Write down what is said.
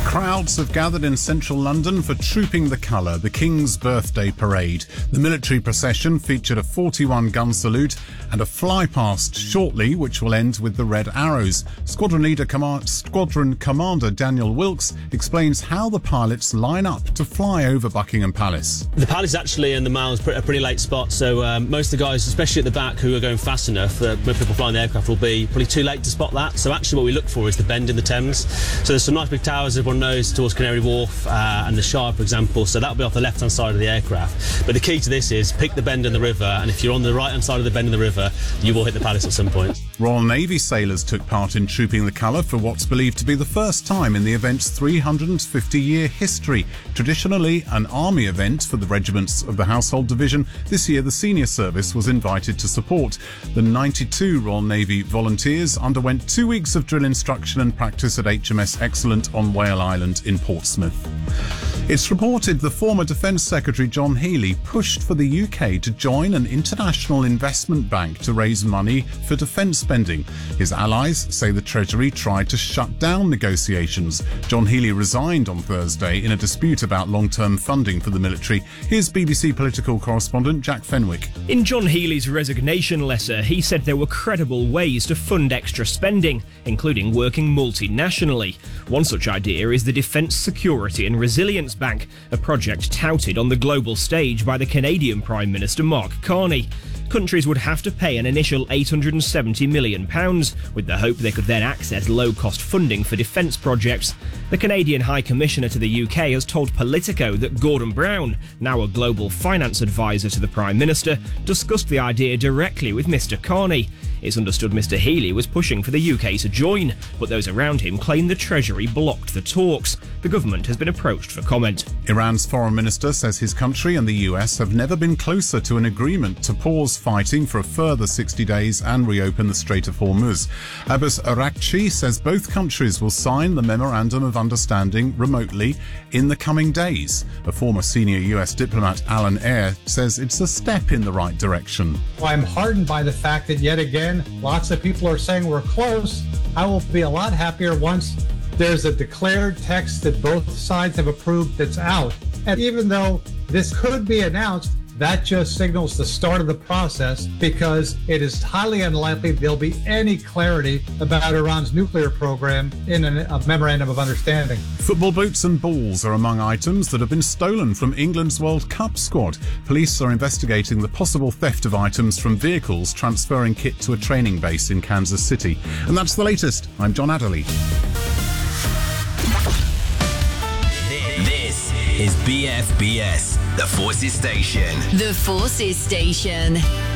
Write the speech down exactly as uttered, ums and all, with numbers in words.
Crowds have gathered in central London for Trooping the Colour, the King's birthday parade. The military procession featured a forty-one gun salute and a flypast shortly, which will end with the red arrows. Squadron leader, Command, Squadron Commander Daniel Wilkes explains how the pilots line up to fly over Buckingham Palace. The palace actually and the Mall is a pretty late spot, so um, most of the guys, especially at the back, who are going fast enough, uh, when people flying the aircraft, will be probably too late to spot that. So actually what we look for is the bend in the Thames. So there's some nice big towers everyone knows towards Canary Wharf uh, and the Shire, for example, so that'll be off the left-hand side of the aircraft. But the key to this is pick the bend in the river, and if you're on the right-hand side of the bend in the river, you will hit the palace at some point. Royal Navy sailors took part in Trooping the Colour for what's believed to be the first time in the event's three hundred fifty year history. Traditionally an army event for the regiments of the Household Division, this year the senior service was invited to support. The ninety-two Royal Navy volunteers underwent two weeks of drill instruction and practice at H M S Excellent on Whale Island in Portsmouth. It's reported the former Defence Secretary John Healey pushed for the U K to join an international investment bank to raise money for defence spending. His allies say the Treasury tried to shut down negotiations. John Healey resigned on Thursday in a dispute about long-term funding for the military. Here's B B C political correspondent Jack Fenwick. In John Healey's resignation letter, he said there were credible ways to fund extra spending, including working multinationally. One such idea is the Defence Security and Resilience Bank, a project touted on the global stage by the Canadian Prime Minister Mark Carney. Countries would have to pay an initial eight hundred seventy million pounds, with the hope they could then access low-cost funding for defence projects. The Canadian High Commissioner to the U K has told Politico that Gordon Brown, now a global finance advisor to the Prime Minister, discussed the idea directly with Mr Carney. It's understood Mr Healey was pushing for the U K to join, but those around him claim the Treasury blocked the talks. The government has been approached for comment. Iran's foreign minister says his country and the U S have never been closer to an agreement to pause fighting for a further sixty days and reopen the Strait of Hormuz. Abbas Araghchi says both countries will sign the Memorandum of Understanding remotely in the coming days. A former senior U S diplomat, Alan Eyre, says it's a step in the right direction. I'm heartened by the fact that yet again lots of people are saying we're close. I will be a lot happier once there's a declared text that both sides have approved that's out. And even though this could be announced, that just signals the start of the process, because it is highly unlikely there'll be any clarity about Iran's nuclear program in a memorandum of understanding. Football boots and balls are among items that have been stolen from England's World Cup squad. Police are investigating the possible theft of items from vehicles transferring kit to a training base in Kansas City. And that's the latest. I'm John Adderley. This is B F B S, the Forces Station. The Forces Station.